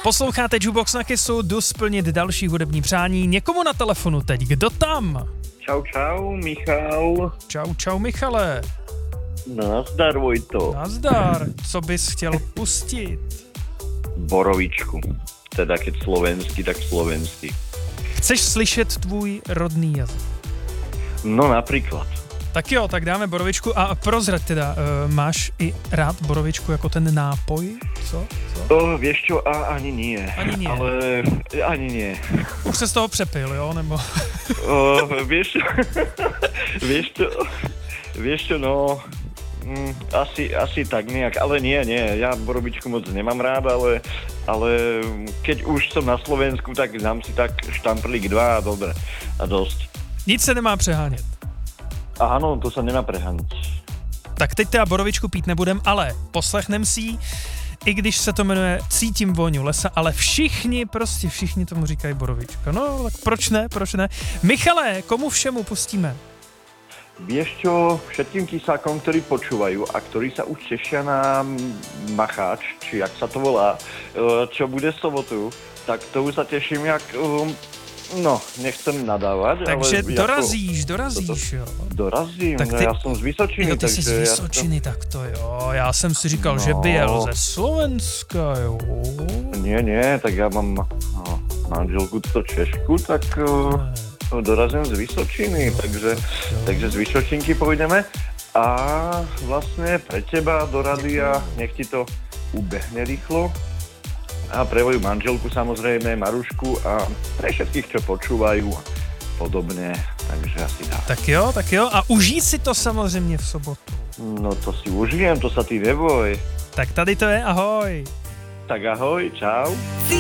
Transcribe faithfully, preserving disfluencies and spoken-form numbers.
Posloucháte Jukebox na Kissu, jdu splnit další hudební přání. Někomu na telefonu teď, kdo tam? Čau, čau, Michal. Čau, čau, Michale. Nazdar, Vojto. Nazdar, co bys chtěl pustit? Borovičku. Teda keď slovenský, tak slovenský. Chceš slyšet tvůj rodný jazyk? No napríklad. Tak jo, tak dáme borovičku a prozrať teda, uh, máš i rád borovičku jako ten nápoj? Co? Co? O, vieš čo, a, ani nie. Ani nie. Ale ani nie. Už se z toho přepil, jo, nebo? O, vieš čo, vieš čo, vieš čo, no, mm, asi, asi tak nejak, ale nie, nie, ja borovičku moc nemám rád, ale, ale keď už som na Slovensku, tak dám si tak štamprlík dva a dobre, a dosť. Nic se nemá přehánět. Áno, to sa nemá preháňať. Tak teď teda borovičku pít nebudem, ale poslechnem si ji, i když se to jmenuje Cítím vůni lesa, ale všichni, prostě všichni tomu říkají borovička. No, tak proč ne, proč ne? Michale, komu všemu pustíme? Vieš čo, všetkým tisákom, ktorí počúvajú a ktorí sa už tešia na Macháč, či jak sa to volá, čo bude v sobotu, tak to už sa teším jak... Um, No, nechcem nadávať, takže ale... dorazíš, jako, dorazíš, jo. Dorazím, tak ty, ty, já jsem z Vysočiny, jo, ty takže... jsi z Vysočiny, ja tak to jo, já jsem si říkal, no, že by jel ze Slovenska, jo. Nie, nie, tak já mám no, manželku to Češku, tak uh, dorazím z Vysočiny, takže, takže z Vysočinky pôjdeme a vlastne pre teba do radia, nech ti to ubehne rýchlo. A pre moju manželku samozrejme, Marušku a pre všetkých, čo počúvajú podobne, takže asi tak. Tak jo, tak jo a užij si to samozřejmě v sobotu. No to si užijem, to sa ty neboj. Tak tady to je, ahoj. Tak ahoj, čau.